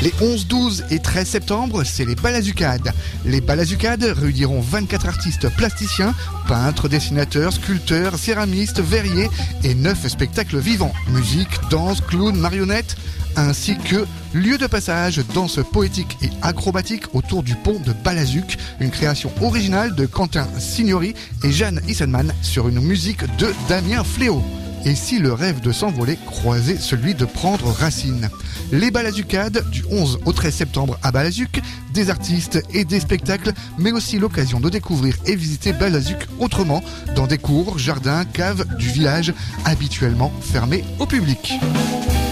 Les 11, 12 et 13 septembre, c'est les Balazucades. Les Balazucades réuniront 24 artistes plasticiens, peintres, dessinateurs, sculpteurs, céramistes, verriers et 9 spectacles vivants. Musique, danse, clown, marionnettes, ainsi que lieu de passage, danse poétique et acrobatique autour du pont de Balazuc, une création originale de Quentin Signori et Jeanne Issenman sur une musique de Damien Fléau. Et si le rêve de s'envoler croisait celui de prendre racine? Les Balazucades, du 11 au 13 septembre à Balazuc, des artistes et des spectacles, mais aussi l'occasion de découvrir et visiter Balazuc autrement, dans des cours, jardins, caves du village, habituellement fermés au public.